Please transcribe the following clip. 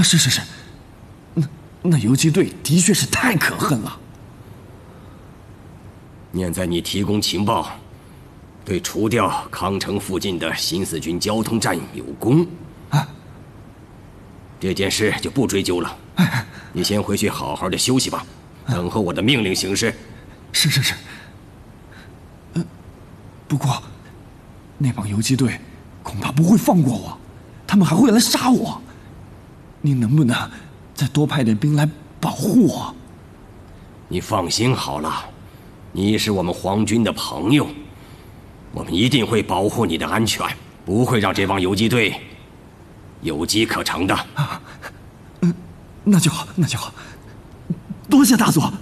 是，那游击队的确是太可恨了。 念在你提供情报，对除掉康城附近的新四军交通站有功啊， 这件事就不追究了。你先回去好好的休息吧，等候我的命令行事。 是。不过，那帮游击队恐怕不会放过我，他们还会来杀我。您能不能再多派点兵来保护我？ 你放心好了，你是我们皇军的朋友，我们一定会保护你的安全，不会让这帮游击队有机可乘的。 那就好，多谢大佐。